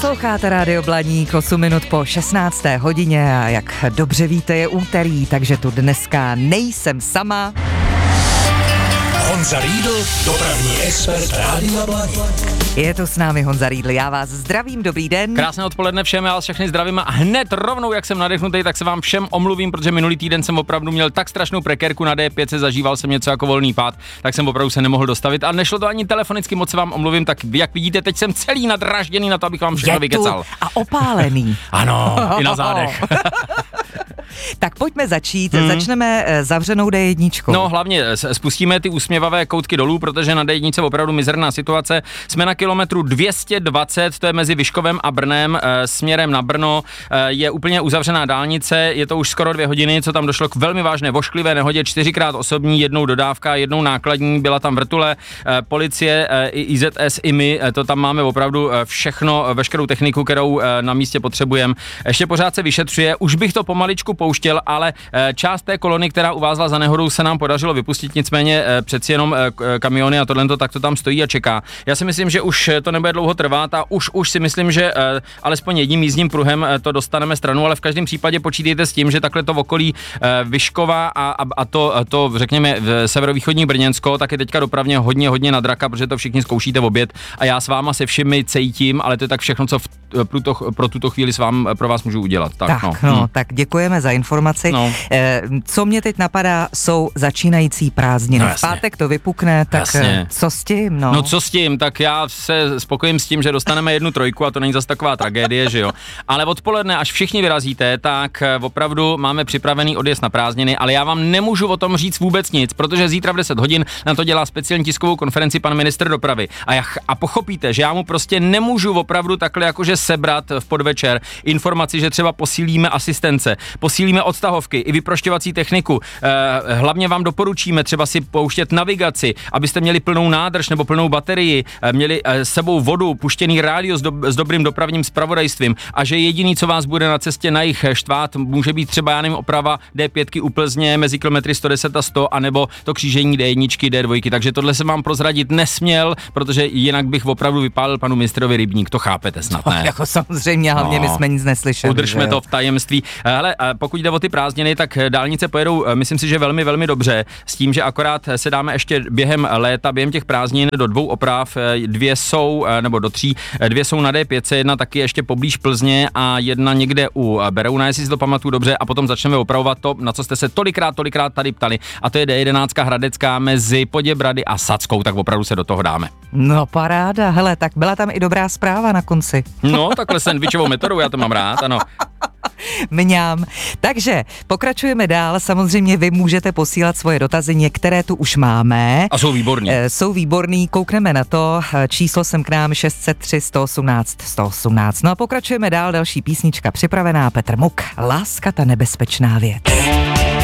Posloucháte Rádio Blaník 8 minut po 16. hodině a jak dobře víte, je úterý, takže tu dneska nejsem sama. Honza Riedl, dopravní expert Rádia Blaník. Je tu s námi Honza Riedl, já vás zdravím, dobrý den. Krásné odpoledne všem, já vás všechny zdravím a hned rovnou, jak jsem nadechnutý, tak se vám všem omluvím, protože minulý týden jsem opravdu měl tak strašnou prekérku na D5, zažíval jsem něco jako volný pád, tak jsem opravdu se nemohl dostavit a nešlo to ani telefonicky, moc se vám omluvím, tak jak vidíte, teď jsem celý nadražděný na to, abych vám všechno vykecal. A opálený. Ano, i na zádech. Tak pojďme začít, začneme zavřenou D1. No hlavně spustíme ty úsměvavé koutky dolů, protože na D1 opravdu mizerná situace. Jsme na kilometru 220, to je mezi Vyškovem a Brnem, směrem na Brno. Je úplně uzavřená dálnice, je to už skoro 2 hodiny, co tam došlo k velmi vážné vošklivé nehodě, 4x osobní, jednou dodávka, jednou nákladní, byla tam vrtule, policie, IZS i my, to tam máme opravdu všechno, veškerou techniku, kterou na místě potřebujeme. Ještě pořád se vyšetřuje, už bych to pomaličku pouštěl, ale část té kolony, která uvázla za nehodou, se nám podařilo vypustit, nicméně přeci jenom kamiony a tohle tak to tam stojí a čeká. Já si myslím, že už to nebude dlouho trvat a už si myslím, že alespoň jedním jízdním pruhem to dostaneme stranu, ale v každém případě počítejte s tím, že takhle to v okolí Vyškova a to řekněme v severovýchodní Brněnsko, tak je teďka dopravně hodně na draka, protože to všichni zkoušíte v oběd a já s váma se všemi cítím, ale to je tak všechno, co pro tuto chvíli pro vás můžu udělat. Tak děkujeme za informaci. No. Co mě teď napadá, jsou začínající prázdniny. No, v pátek to vypukne, tak jasně. Co s tím? No co s tím, tak já se spokojím s tím, že dostaneme 1 trojku a to není zas taková tragédie, že jo. Ale odpoledne, až všichni vyrazíte, tak opravdu máme připravený odjezd na prázdniny, ale já vám nemůžu o tom říct vůbec nic, protože zítra v 10 hodin na to dělá speciální tiskovou konferenci pan ministr dopravy. A pochopíte, že já mu prostě nemůžu opravdu takhle jakože sebrat v podvečer informaci, že třeba posílíme asistence, posílíme odtahovky i vyprošťovací techniku. Hlavně vám doporučíme třeba si pouštět navigaci, abyste měli plnou nádrž nebo plnou baterii, měli s sebou vodu, puštěný rádio s dobrým dopravním zpravodajstvím a že jediný, co vás bude na cestě na jich štvát, může být třeba, já nevím, oprava D5 u Plzně mezi kilometry 110 a 100, anebo to křížení D1, D2. Takže tohle jsem vám prozradit nesměl, protože jinak bych opravdu vypálil panu ministrovi rybník, to chápete snad, ne? Jako samozřejmě, hlavně my jsme nic neslyšeli. Udržme to v tajemství. Hele, pokud jde o ty prázdniny, tak dálnice pojedou, myslím si, že velmi dobře, s tím, že akorát se dáme ještě během léta, během těch prázdnin do 2 oprav, 2 jsou, nebo do 3, 2 jsou na D5, 1 taky ještě poblíž Plzně a 1 někde u Berouna, jestli si to pamatuju dobře, a potom začneme opravovat to, na co jste se tolikrát tady ptali, a to je D11 Hradecká mezi Poděbrady a Sackou, tak opravdu se do toho dáme. No paráda, hele, tak byla tam i dobrá zpráva na konci. No, takhle sendvičovou metodou, já to mám rád, ano. Mňám. Takže pokračujeme dál, samozřejmě vy můžete posílat svoje dotazy, některé tu už máme. A jsou výborný. Jsou výborný, koukneme na to, číslo sem k nám 603 118 118. No a pokračujeme dál, další písnička připravená, Petr Muk, Láska ta nebezpečná věc.